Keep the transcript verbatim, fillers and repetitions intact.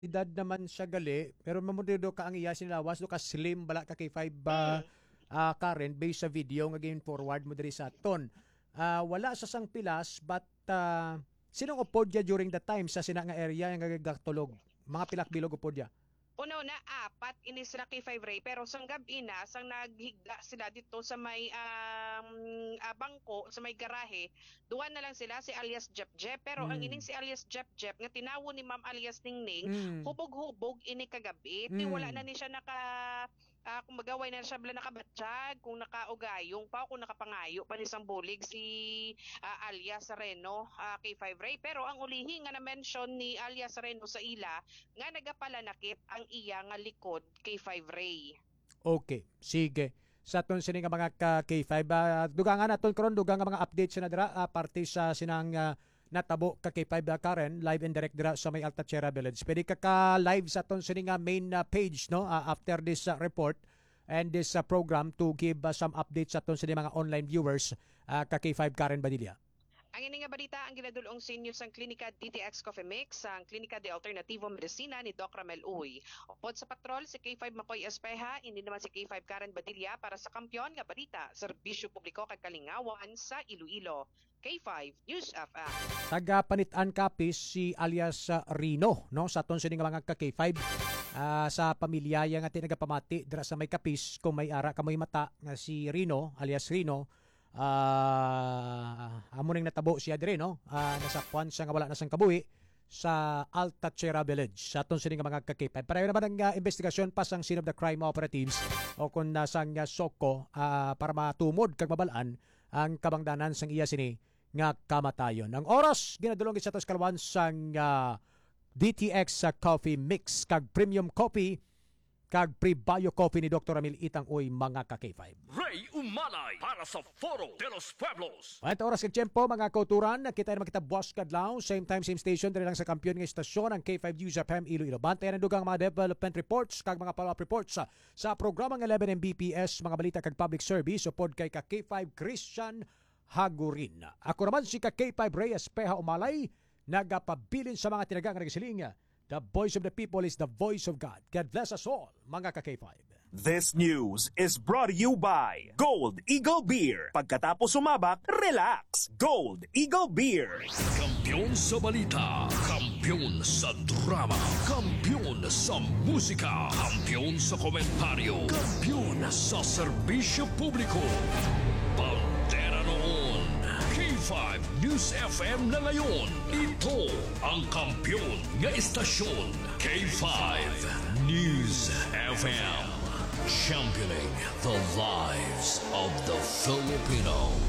edad naman siya gali, pero mamundido ka ang iya sinilawas, do ka slim bala ka kay five uh, uh, Karen, based sa video nga game forward mo diri sa ton. Uh, wala sa sang pilas, but uh, sinong upod ya during the time sa sina nga area nga gagatulog? Mga pilak bilog upod ya? Uno na apat ini sila kay five Ray, pero sang gabi na sang naghigda sila dito sa may um, uh, bangko sa may garahe, duwa na lang sila si alias Jep Jep, pero mm. ang ining si alias Jep Jep nga tinawo ni Ma'am alias Ningning, mm. hubog-hubog ini kagabi, mm. wala na ni siya naka uh, kung magaway na siya bala nakabatsyag, kung nakaugayong pa, kung nakapangayo pa ni sambulig si uh, alias Reno uh, kay five Ray, pero ang ulihi nga na-mention ni alias Reno sa ila nga nagapalanakit ang iya nga likod kay five Ray. Okay, sige. Sa ton sini nga mga ka K five, uh, dugang nga naton karon dugang nga mga updates na dira uh, parte sa sinang uh, natabo ka K five uh, Karen live and direct dira sa may Altatierra Village. Pwede ka ka live sa ton sini nga main uh, page no uh, after this uh, report and this uh, program to give uh, some updates sa ton sini mga online viewers uh, ka K five Karen Badilla. Ang ini nga balita ang ginadulong sa inyo sa Klinika D T X Coffee Mix, ang Klinika de Alternativo Medicina ni Doc Ramel Uy. Upod sa patrol si K five Makoy Espeja, hindi naman si K five Karen Badilla para sa kampiyon nga balita, serbisyo publiko kag kalingawan sa Iloilo. K five News F M. Taga Panitan Kapis si alias uh, Rino no sa ton sini nga mga ka K five. Uh, sa pamilya nga tinagapamati dira sa may Kapis kung may ara kamoy mata nga si Rino alias Rino. Uh, amo ning natabo siya dire no uh, nasakwan siya nga wala na sang kabuhi sa Altatierra Village sa ton sini nga mga kakipay. Pareho naman ang uh, investigasyon pa sang scene of the crime operatives o kung nasang uh, soko uh, para matumod kag mabalaan ang kabangdanan sang iya sini nga kamatayon. Ang oras ginadulong sa tos kalwan sang uh, D T X uh, Coffee Mix kag Premium Coffee kag pre-bio coffee ni Doctor Ramil Itang Uy mga ka K five. Ray Umalay para sa Foro de los Pueblos. Ito oras kag tiyempo mga kauturan, kita na makita buwas kadlaw, same time same station diri lang sa kampiyon nga istasyon ang K five News F M Iloilo. Bantayan ang dugang mga development reports kag mga follow-up reports sa, sa programang eleven M B P S, mga balita kag public service upod kay ka K five Christian Hagurin. Ako naman si ka K five Ray Espeja Umalay, nagapabilin sa mga tinagang nagsilinga. The voice of the people is the voice of God. God bless us all, mga ka K five. This news is brought to you by Gold Eagle Beer. Pagkatapos sumabak, relax. Gold Eagle Beer. Kampiyon sa balita, kampiyon sa drama, kampiyon sa musika, kampiyon sa komentaryo, kampiyon sa serbisyo publiko. Bandera noon. K five News F M na ngayon. Ito ang kampiyon nga istasyon. K five News F M. Championing the lives of the Filipino.